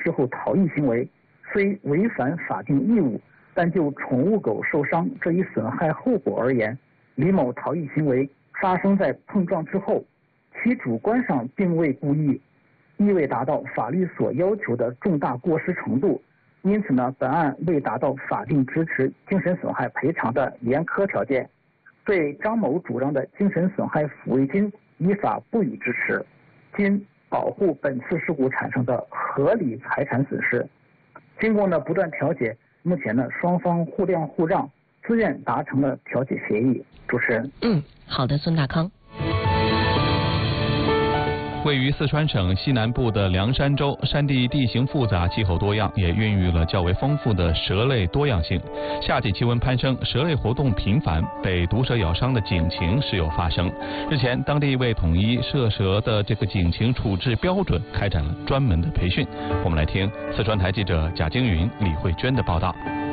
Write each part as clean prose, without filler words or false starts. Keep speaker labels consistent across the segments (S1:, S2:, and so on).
S1: 之后逃逸行为，虽违反法定义务，但就宠物狗受伤这一损害后果而言，李某逃逸行为发生在碰撞之后，其主观上并未故意，亦未达到法律所要求的重大过失程度，因此呢，本案未达到法定支持精神损害赔偿的严苛条件，对张某主张的精神损害抚慰金依法不予支持，仅保护本次事故产生的合理财产损失。经过不断调解，目前双方互谅互让，自愿达成了调解协议。主持人。
S2: 好的，孙大康。
S3: 位于四川省西南部的凉山州，山地地形复杂，气候多样，也孕育了较为丰富的蛇类多样性。夏季气温攀升，蛇类活动频繁，被毒蛇咬伤的警情时有发生。日前，当地为统一涉蛇的这个警情处置标准，开展了专门的培训。我们来听四川台记者贾晶云、李慧娟的报道。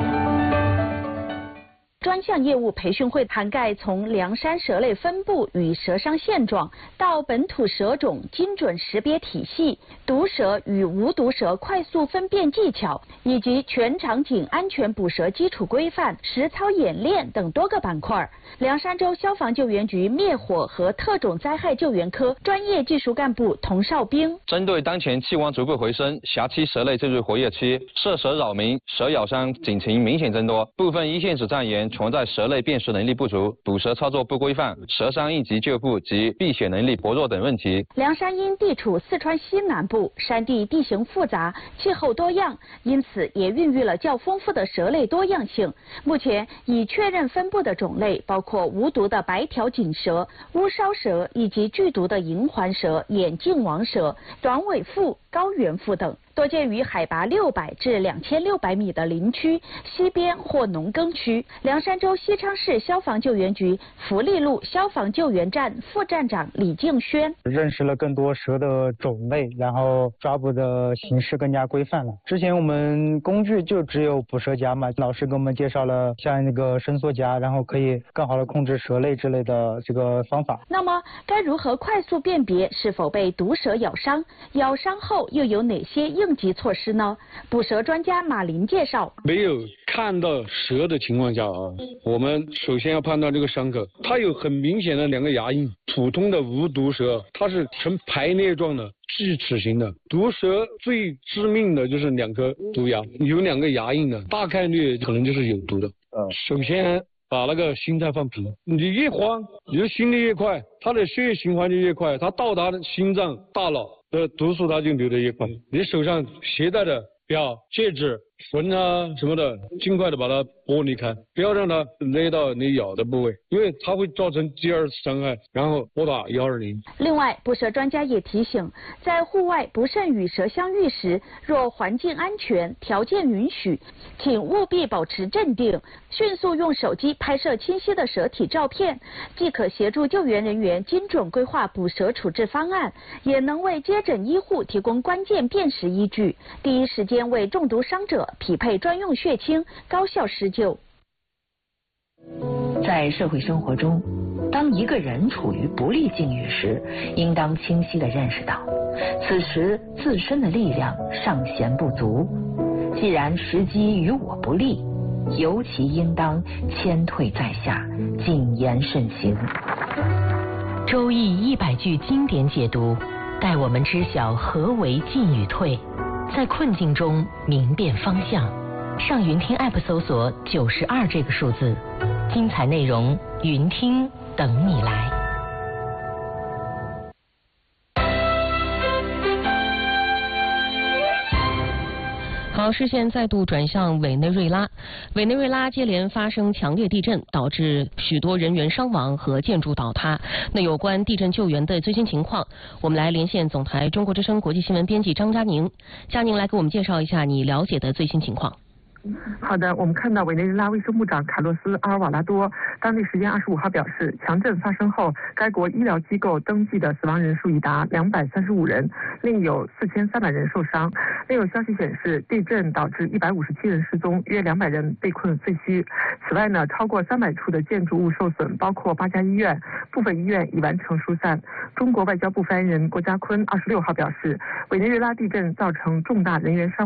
S4: 专项业务培训会涵盖从凉山蛇类分布与蛇伤现状，到本土蛇种精准识别体系、毒蛇与无毒蛇快速分辨技巧，以及全场景安全捕蛇基础规范、实操演练等多个板块。凉山州消防救援局灭火和特种灾害救援科专业技术干部童少兵，
S5: 针对当前气温逐步回升、狭期蛇类进入活跃期，涉蛇扰民、蛇咬伤警情明显增多，部分一线指战员存在蛇类辨识能力不足、捕蛇操作不规范、蛇伤应急救护及避险能力薄弱等问题。
S4: 凉山因地处四川西南部，山地地形复杂，气候多样，因此也孕育了较丰富的蛇类多样性。目前已确认分布的种类包括无毒的白条锦蛇、乌梢蛇以及剧毒的银环蛇、眼镜王蛇、短尾腹、高原腹等。多见于海拔600至2600米的林区、溪边或农耕区。凉山州西昌市消防救援局福利路消防救援站副站长李敬轩，
S6: 认识了更多蛇的种类，然后抓捕的形式更加规范了。之前我们工具就只有捕蛇夹嘛，老师给我们介绍了像那个伸缩夹，然后可以更好的控制蛇类之类的这个方法。
S4: 那么该如何快速辨别是否被毒蛇咬伤？咬伤后又有哪些应急措施呢？捕蛇专家马林介绍，
S7: 没有看到蛇的情况下我们首先要判断这个伤口，它有很明显的2个牙印。普通的无毒蛇它是呈排列状的锯齿形的，毒蛇最致命的就是2颗毒牙，有2个牙印的，大概率可能就是有毒的。首先把那个心脏放平，你越慌，你的心率越快，它的血液循环就越快，它到达心脏、大脑的毒素它就流得越快。你手上携带的表、戒指、绳什么的，尽快的把它剥离开，不要让它勒到你咬的部位，因为它会造成第2次伤害。然后拨打120。
S4: 另外，捕蛇专家也提醒，在户外不慎与蛇相遇时，若环境安全、条件允许，请务必保持镇定，迅速用手机拍摄清晰的蛇体照片，既可协助救援人员精准规划捕蛇处置方案，也能为接诊医护提供关键辨识依据，第一时间为中毒伤者匹配专用血清，高效施救。
S8: 在社会生活中，当一个人处于不利境遇时，应当清晰地认识到，此时自身的力量尚显不足。既然时机与我不利，尤其应当谦退在下，谨言慎行。
S2: 周易100句经典解读，带我们知晓何为进与退，在困境中明辨方向。上云听 App 搜索92这个数字，精彩内容云听等你来。好，视线再度转向委内瑞拉。委内瑞拉接连发生强烈地震，导致许多人员伤亡和建筑倒塌。那有关地震救援的最新情况，我们来连线总台中国之声国际新闻编辑张佳宁。佳宁来给我们介绍一下你了解的最新情况。
S9: 好的，我们看到委内瑞拉卫生部长卡洛斯·阿尔瓦拉多当地时间25号表示，强震发生后，该国医疗机构登记的死亡人数已达235人，另有4300人受伤。另有消息显示，地震导致157人失踪，约200人被困废墟。此外呢，超过300处的建筑物受损，包括8家医院，部分医院已完成疏散。中国外交部发言人郭家坤26号表示，委内瑞拉地震造成重大人员伤